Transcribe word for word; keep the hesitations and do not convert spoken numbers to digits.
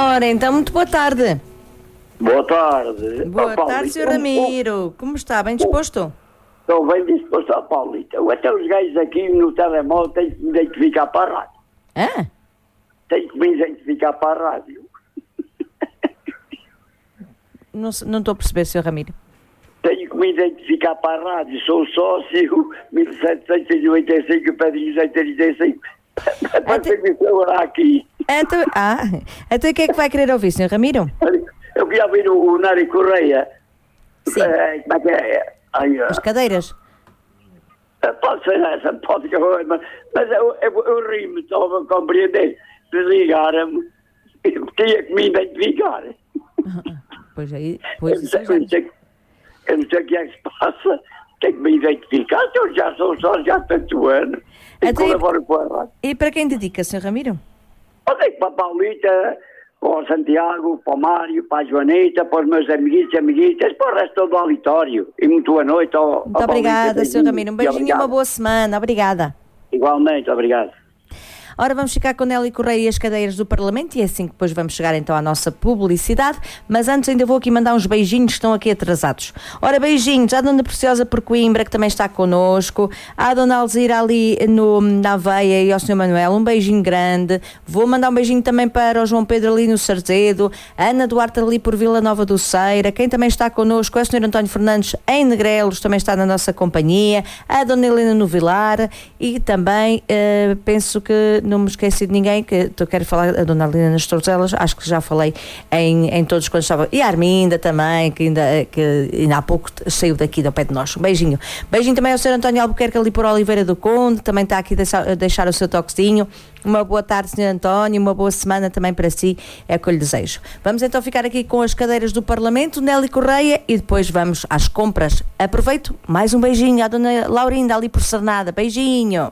Ora, então, muito boa tarde. Boa tarde. Boa oh, tarde, senhor Ramiro. Como está? Bem disposto? Estou bem disposto, ó, Paulita. Até os gajos aqui no telemóvel têm que me identificar para a rádio. Hã? Têm que me identificar para a rádio. Não se- não estou a perceber, senhor Ramiro. Tenho que me identificar para a rádio. Sou sócio mil setecentos e noventa e cinco, Pedrinho cento e trinta e cinco. Para Até- ter que agora aqui. Então, ah, então o que é que vai querer ouvir, senhor Ramiro? Eu queria ouvir o, o Nari Correia. Sim. Eh, como é que é? Ai, As cadeiras? eh, pode ser essa, pode que eu, mas, mas eu, eu, eu ri-me, estou a compreender. Desligaram-me. Eu tinha que me identificar. Pois aí, Eu pois não isso sei, já- eu não sei- eu não sei o que é que se passa. Tenho que me identificar. Eu já sou só já há tanto ano. E Até- colaboro com a rádio. E para quem dedica, senhor Ramiro? Olha, para a Paulita, para o Santiago, para o Mário, para a Joanita, para os meus amiguitos e amiguitas, para o resto do auditório. E muito boa noite. Ao, Muito obrigada, senhor Ramiro. Um beijinho e uma boa semana. Obrigada. Igualmente, obrigado. Ora, vamos ficar com Nelly Correia e as cadeiras do Parlamento e é assim que depois vamos chegar então à nossa publicidade, mas antes ainda vou aqui mandar uns beijinhos que estão aqui atrasados. Ora, beijinhos à Dona Preciosa por Coimbra, que também está connosco, à Dona Alzira ali no, na Aveia e ao senhor Manuel, um beijinho grande. Vou mandar um beijinho também para o João Pedro ali no Sarzedo, a Ana Duarte ali por Vila Nova do Ceira, quem também está connosco é o senhor António Fernandes em Negrelos, também está na nossa companhia, a Dona Helena no Vilar e também eh, penso que não me esqueci de ninguém, que eu quero falar a Dona Helena nas Torzelas, acho que já falei em, em todos quando estava, e a Arminda também, que ainda, que ainda há pouco saiu daqui do pé de nós. Um beijinho. Beijinho também ao senhor António Albuquerque ali por Oliveira do Conde, também está aqui a deixar, a deixar o seu toquezinho. Uma boa tarde, senhor António, uma boa semana também para si, é o que eu lhe desejo. Vamos então ficar aqui com as cadeiras do Parlamento, Nelly Correia, e depois vamos às compras. Aproveito, mais um beijinho à Dona Laurinda ali por Cernada. Beijinho.